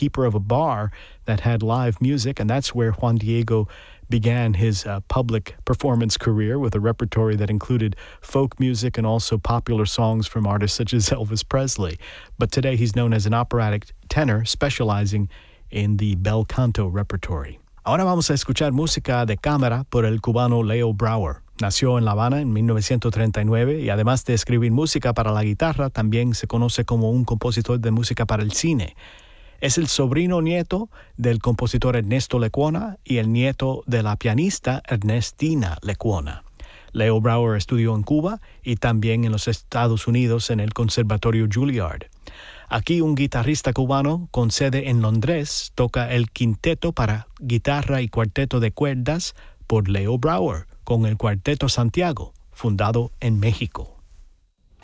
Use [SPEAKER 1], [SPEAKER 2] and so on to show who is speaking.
[SPEAKER 1] keeper of a bar that had live music, and that's where Juan Diego began his public performance career, with a repertory that included folk music and also popular songs from artists such as Elvis Presley. But today he's known as an operatic tenor, specializing in the bel canto repertory. Ahora vamos a escuchar música de cámara por el cubano Leo Brouwer. Nació en La Habana en 1939 y además de escribir música para la guitarra, también se conoce como un compositor de música para el cine. Es el sobrino nieto del compositor Ernesto Lecuona y el nieto de la pianista Ernestina Lecuona. Leo Brouwer estudió en Cuba y también en los Estados Unidos en el Conservatorio Juilliard. Aquí un guitarrista cubano con sede en Londres toca el quinteto para guitarra y cuarteto de cuerdas por Leo Brouwer con el Cuarteto Santiago, fundado en México.